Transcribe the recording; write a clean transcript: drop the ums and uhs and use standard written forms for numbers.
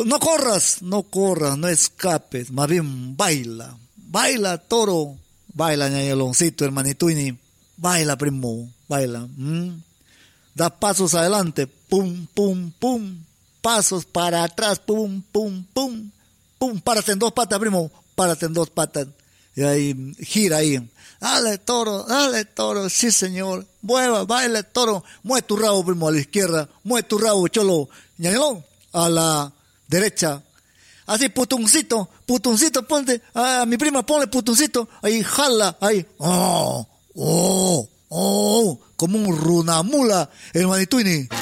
no corras, no escapes, más bien baila, baila toro, baila ñayaloncito, hermanito, y baila primo, baila, da pasos adelante, pum, pum, pum, pasos para atrás, pum, pum, pum, pum, párate en dos patas, primo, párate en dos patas, y ahí, gira ahí, dale toro, sí señor, mueva, baila toro, mueve tu rabo, primo, a la izquierda, mueve tu rabo, cholo, ñayalón, a la derecha, así putuncito, ponte, a mi prima ponle putuncito, ahí jala, ahí, como un runamula, hermanituini.